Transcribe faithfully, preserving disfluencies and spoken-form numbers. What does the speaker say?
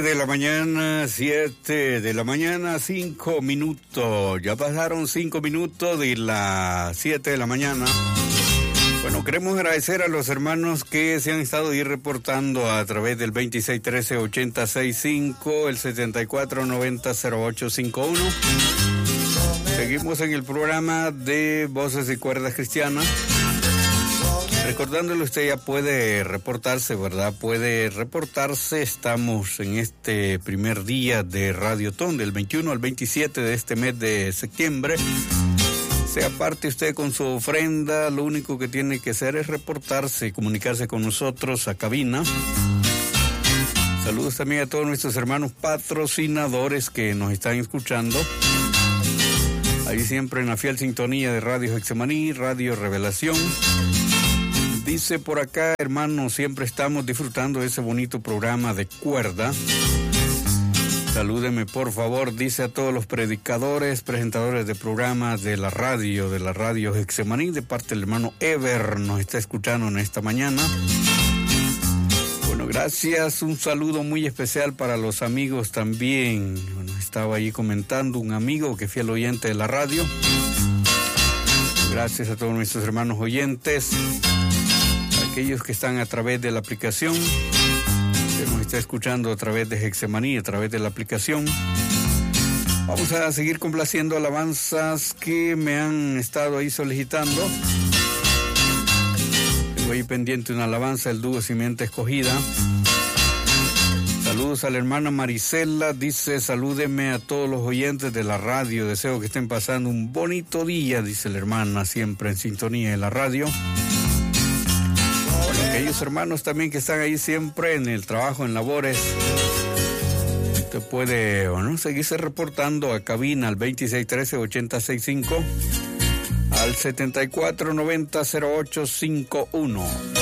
De la mañana, siete de la mañana, cinco minutos. Ya pasaron cinco minutos de las siete de la mañana. Bueno, queremos agradecer a los hermanos que se han estado ahí reportando a través del veintiséis trece ochenta sesenta y cinco, el setenta y cuatro noventa cero ocho cincuenta y uno. Seguimos en el programa de Voces y Cuerdas Cristianas. Recordándole, usted ya puede reportarse, ¿verdad? Puede reportarse. Estamos en este primer día de Radiotón, del veintiuno al veintisiete de este mes de septiembre. Sea parte usted con su ofrenda, lo único que tiene que hacer es reportarse y comunicarse con nosotros a cabina. Saludos también a todos nuestros hermanos patrocinadores que nos están escuchando. Ahí siempre en la fiel sintonía de Radio Getsemaní, Radio Revelación. Dice por acá, hermanos, siempre estamos disfrutando de ese bonito programa de cuerda. Salúdeme, por favor, dice a todos los predicadores, presentadores de programas de la radio, de la Radio Getsemaní, de parte del hermano Ever, nos está escuchando en esta mañana. Bueno, gracias, un saludo muy especial para los amigos también. Bueno, estaba ahí comentando un amigo que fiel oyente de la radio. Gracias a todos nuestros hermanos oyentes. Aquellos que están a través de la aplicación, que nos está escuchando a través de Getsemaní, a través de la aplicación. Vamos a seguir complaciendo alabanzas que me han estado ahí solicitando. Tengo ahí pendiente una alabanza del dúo Simiente Escogida. Saludos a la hermana Marisela, dice, salúdeme a todos los oyentes de la radio, deseo que estén pasando un bonito día, dice la hermana, siempre en sintonía de la radio. Aquellos hermanos también que están ahí siempre en el trabajo, en labores, usted puede, bueno, seguirse reportando a cabina al veintiséis trece ochenta sesenta y cinco, al setenta y cuatro noventa cero ocho cincuenta y uno.